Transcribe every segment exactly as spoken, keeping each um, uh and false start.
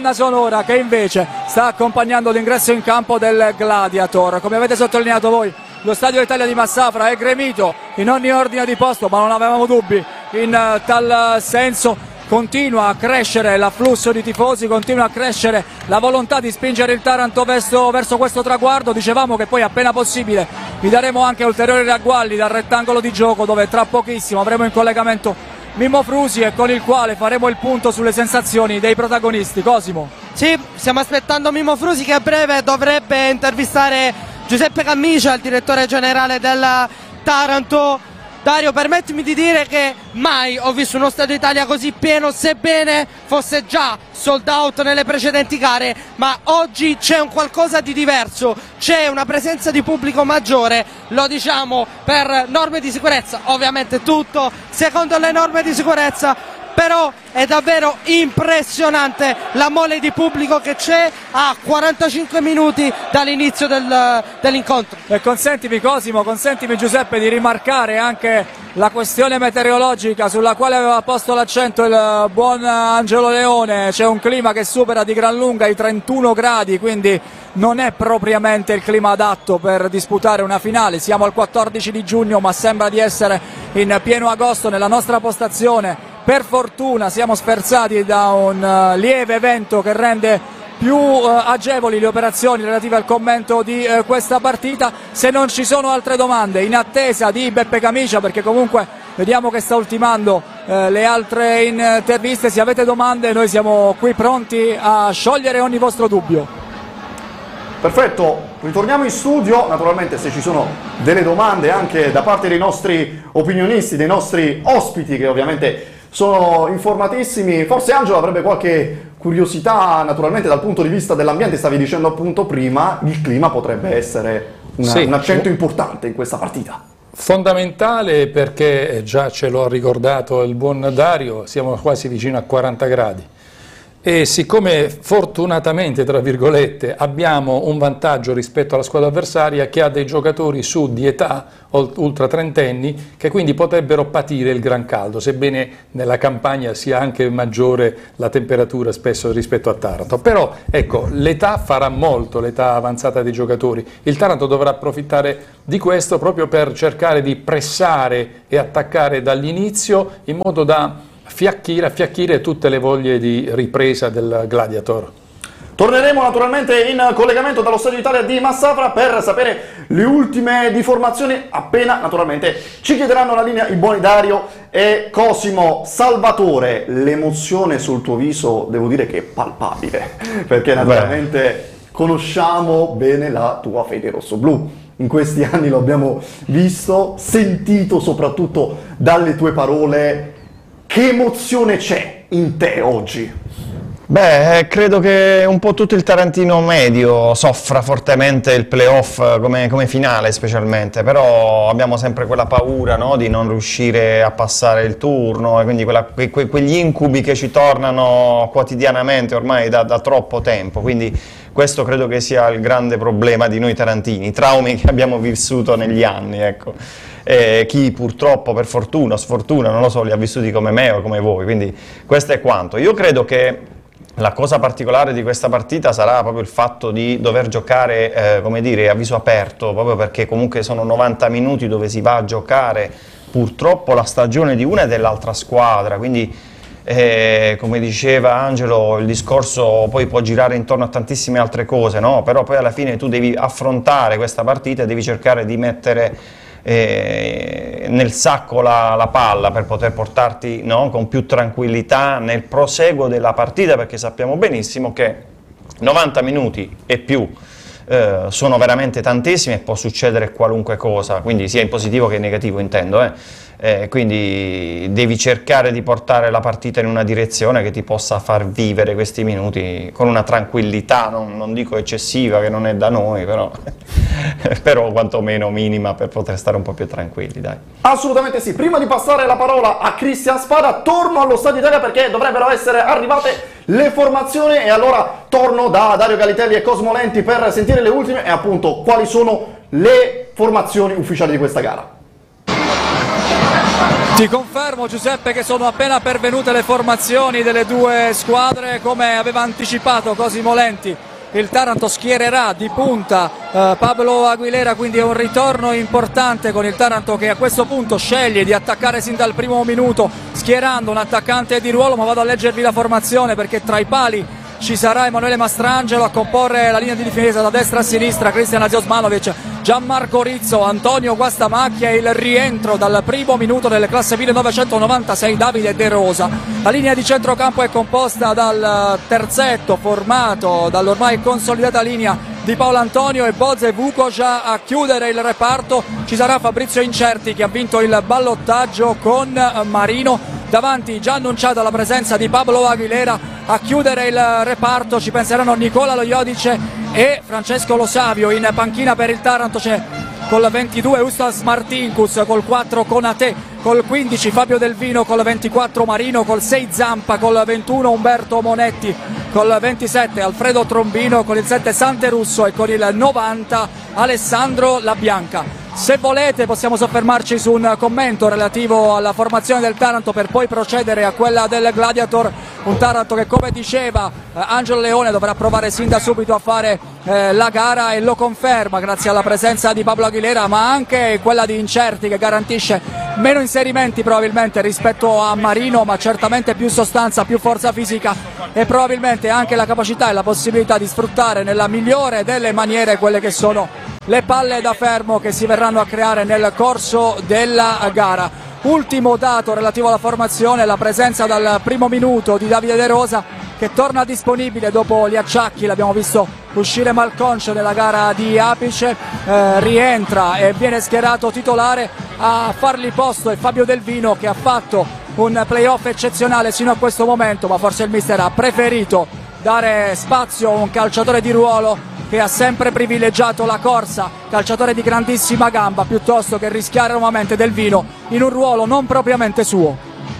colonna sonora che invece sta accompagnando l'ingresso in campo del Gladiator. Come avete sottolineato voi, lo Stadio Italia di Massafra è gremito in ogni ordine di posto, ma non avevamo dubbi in tal senso. Continua a crescere l'afflusso di tifosi, continua a crescere la volontà di spingere il Taranto verso, verso questo traguardo. Dicevamo che poi appena possibile vi daremo anche ulteriori ragguagli dal rettangolo di gioco, dove tra pochissimo avremo in collegamento Mimmo Frusi e con il quale faremo il punto sulle sensazioni dei protagonisti. Cosimo. Sì, stiamo aspettando Mimmo Frusi che a breve dovrebbe intervistare Giuseppe Cammicia, il direttore generale del Taranto. Dario, permettimi di dire che mai ho visto uno Stadio Italia così pieno, sebbene fosse già sold out nelle precedenti gare, ma oggi c'è un qualcosa di diverso, c'è una presenza di pubblico maggiore, lo diciamo per norme di sicurezza, ovviamente tutto secondo le norme di sicurezza, però è davvero impressionante la mole di pubblico che c'è a quarantacinque minuti dall'inizio del, dell'incontro. E consentimi Cosimo, consentimi Giuseppe di rimarcare anche la questione meteorologica sulla quale aveva posto l'accento il buon Angelo Leone. C'è un clima che supera di gran lunga i trentuno gradi, quindi non è propriamente il clima adatto per disputare una finale. Siamo al quattordici di giugno, ma sembra di essere in pieno agosto nella nostra postazione. Per fortuna siamo sferzati da un uh, lieve evento che rende più uh, agevoli le operazioni relative al commento di uh, questa partita. Se non ci sono altre domande, in attesa di Beppe Camicia, perché comunque vediamo che sta ultimando uh, le altre interviste, se avete domande noi siamo qui pronti a sciogliere ogni vostro dubbio. Perfetto, ritorniamo in studio. Naturalmente se ci sono delle domande anche da parte dei nostri opinionisti, dei nostri ospiti, che ovviamente sono informatissimi. Forse Angelo avrebbe qualche curiosità, naturalmente dal punto di vista dell'ambiente. Stavi dicendo appunto prima, il clima potrebbe essere una, sì, un accento importante in questa partita. Fondamentale, perché già ce l'ho ricordato il buon Dario, siamo quasi vicino a quaranta gradi. E siccome fortunatamente, tra virgolette, abbiamo un vantaggio rispetto alla squadra avversaria che ha dei giocatori su di età ultra trentenni che quindi potrebbero patire il gran caldo, sebbene nella campagna sia anche maggiore la temperatura spesso rispetto a Taranto. Però ecco, l'età farà molto, l'età avanzata dei giocatori. Il Taranto dovrà approfittare di questo proprio per cercare di pressare e attaccare dall'inizio in modo da Fiacchire, affiacchire tutte le voglie di ripresa del Gladiator. Torneremo naturalmente in collegamento dallo Stadio Italia di Massafra per sapere le ultime di formazione appena naturalmente ci chiederanno la linea i buoni Dario e Cosimo. Salvatore, l'emozione sul tuo viso devo dire che è palpabile, perché naturalmente Beh. conosciamo bene la tua fede rossoblù. In questi anni lo abbiamo visto, sentito soprattutto dalle tue parole. Che emozione c'è in te oggi? Beh, credo che un po' tutto il tarantino medio soffra fortemente il playoff come, come finale specialmente, però abbiamo sempre quella paura, no, di non riuscire a passare il turno, e quindi quella, que, que, quegli incubi che ci tornano quotidianamente ormai da, da troppo tempo, quindi questo credo che sia il grande problema di noi tarantini, i traumi che abbiamo vissuto negli anni, ecco. E chi purtroppo, per fortuna o sfortuna, non lo so, li ha vissuti come me o come voi, quindi questo è quanto. Io credo che la cosa particolare di questa partita sarà proprio il fatto di dover giocare, eh, come dire, a viso aperto, proprio perché comunque sono novanta minuti dove si va a giocare purtroppo la stagione di una e dell'altra squadra, quindi eh, come diceva Angelo, il discorso poi può girare intorno a tantissime altre cose, no? Però poi alla fine tu devi affrontare questa partita e devi cercare di mettere Eh, nel sacco la, la palla per poter portarti, no, con più tranquillità nel proseguo della partita, perché sappiamo benissimo che novanta minuti e più eh, sono veramente tantissimi e può succedere qualunque cosa, quindi sia in positivo che in negativo intendo, eh. Eh, quindi devi cercare di portare la partita in una direzione che ti possa far vivere questi minuti con una tranquillità, non, non dico eccessiva, che non è da noi, però, però quantomeno minima, per poter stare un po' più tranquilli, dai. Assolutamente sì. Prima di passare la parola a Cristian Spada, torno allo Stadio Italia perché dovrebbero essere arrivate le formazioni e allora torno da Dario Galitelli e Cosimo Lenti per sentire le ultime e appunto quali sono le formazioni ufficiali di questa gara. Ti confermo, Giuseppe, che sono appena pervenute le formazioni delle due squadre. Come aveva anticipato Cosimo Lenti, il Taranto schiererà di punta eh, Pablo Aguilera, quindi è un ritorno importante con il Taranto che a questo punto sceglie di attaccare sin dal primo minuto schierando un attaccante di ruolo, ma vado a leggervi la formazione perché tra i pali ci sarà Emanuele Mastrangelo, a comporre la linea di difesa da destra a sinistra Cristian Aziosmanovic, Gianmarco Rizzo, Antonio Guastamacchia e il rientro dal primo minuto delle classe millenovecentonovantasei Davide De Rosa. La linea di centrocampo è composta dal terzetto formato dall'ormai consolidata linea di Paolo Antonio e Boze Vukoja. A chiudere il reparto ci sarà Fabrizio Incerti che ha vinto il ballottaggio con Marino. Davanti già annunciata la presenza di Pablo Aguilera. A chiudere il reparto ci penseranno Nicola Loiodice e Francesco Lo Savio. In panchina per il Taranto c'è col ventidue Ustas Martinkus, col quattro Conate, col quindici Fabio Del Vino, col ventiquattro Marino, col sei Zampa, col ventuno Umberto Monetti, col ventisette Alfredo Trombino, con il sette Santerusso e con il novanta Alessandro Labianca. Se volete possiamo soffermarci su un commento relativo alla formazione del Taranto per poi procedere a quella del Gladiator, un Taranto che, come diceva eh, Angelo Leone, dovrà provare sin da subito a fare eh, la gara e lo conferma grazie alla presenza di Pablo Aguilera, ma anche quella di Incerti che garantisce meno inserimenti probabilmente rispetto a Marino, ma certamente più sostanza, più forza fisica e probabilmente anche la capacità e la possibilità di sfruttare nella migliore delle maniere quelle che sono le palle da fermo che si verranno a creare nel corso della gara. Ultimo dato relativo alla formazione, la presenza dal primo minuto di Davide De Rosa che torna disponibile dopo gli acciacchi, l'abbiamo visto uscire malconcio nella gara di Apice, eh, rientra e viene schierato titolare. A fargli posto è Fabio Del Vino che ha fatto un playoff eccezionale sino a questo momento, ma forse il mister ha preferito dare spazio a un calciatore di ruolo che ha sempre privilegiato la corsa, calciatore di grandissima gamba, piuttosto che rischiare nuovamente Del Vino in un ruolo non propriamente suo.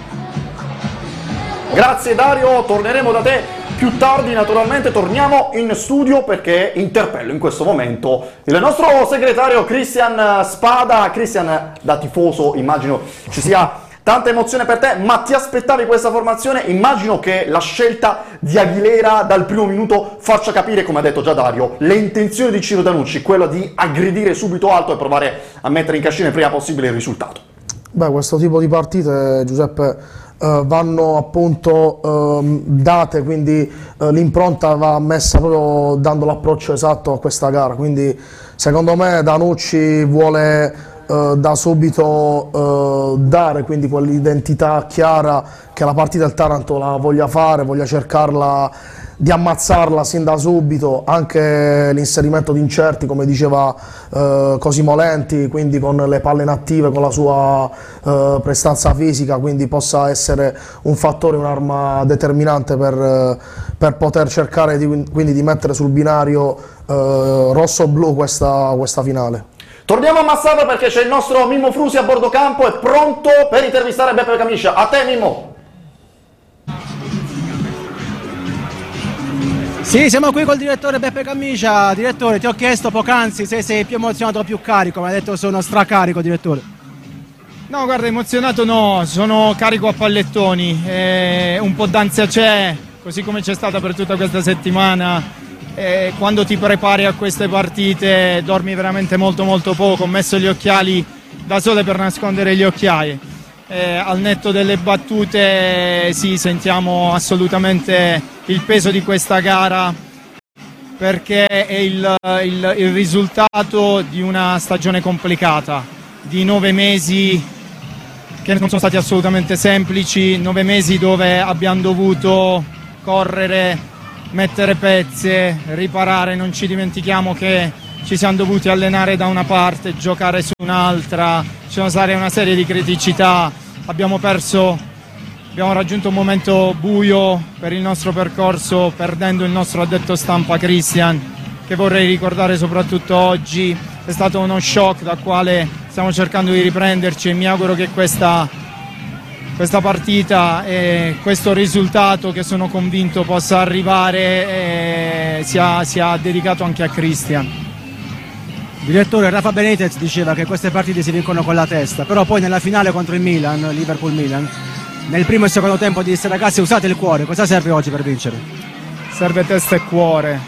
Grazie Dario, torneremo da te più tardi, naturalmente torniamo in studio perché interpello in questo momento il nostro segretario Cristian Spada. Cristian, da tifoso immagino ci sia tanta emozione per te, ma ti aspettavi questa formazione? Immagino che la scelta di Aguilera dal primo minuto faccia capire, come ha detto già Dario, le intenzioni di Ciro Danucci, quella di aggredire subito alto e provare a mettere in cascina il prima possibile il risultato. Beh, questo tipo di partite, Giuseppe, eh, vanno appunto eh, date, quindi eh, l'impronta va messa proprio dando l'approccio esatto a questa gara, quindi secondo me Danucci vuole Uh, da subito uh, dare quindi quell'identità chiara che la partita del Taranto la voglia fare, voglia cercarla di ammazzarla sin da subito, anche l'inserimento di Incerti come diceva uh, Cosimo Lenti, quindi con le palle inattive, con la sua uh, prestanza fisica, quindi possa essere un fattore, un'arma determinante per, uh, per poter cercare di, quindi di mettere sul binario uh, rosso-blu questa, questa finale. Torniamo a Massafra perché c'è il nostro Mimmo Frusi a bordo campo, è pronto per intervistare Beppe Camiscia. A te Mimmo! Sì, siamo qui col direttore Beppe Camiscia. Direttore, ti ho chiesto poc'anzi se sei più emozionato o più carico, mi ha detto sono stracarico, direttore. No, guarda, emozionato no, sono carico a pallettoni, eh, un po' d'ansia c'è, così come c'è stata per tutta questa settimana. Eh, quando ti prepari a queste partite dormi veramente molto molto poco, ho messo gli occhiali da sole per nascondere gli occhiali. Eh, al netto delle battute sì, sentiamo assolutamente il peso di questa gara perché è il, il, il risultato di una stagione complicata, di nove mesi che non sono stati assolutamente semplici, nove mesi dove abbiamo dovuto correre, mettere pezze, riparare, non ci dimentichiamo che ci siamo dovuti allenare da una parte, giocare su un'altra, ci sono state una serie di criticità, abbiamo perso, abbiamo raggiunto un momento buio per il nostro percorso perdendo il nostro addetto stampa Christian, che vorrei ricordare soprattutto oggi, è stato uno shock dal quale stiamo cercando di riprenderci e mi auguro che questa Questa partita e questo risultato che sono convinto possa arrivare eh, sia, sia dedicato anche a Christian. Direttore, Rafa Benitez diceva che queste partite si vincono con la testa, però poi nella finale contro il Milan, Liverpool-Milan, nel primo e secondo tempo disse: ragazzi, usate il cuore. Cosa serve oggi per vincere? Serve testa e cuore,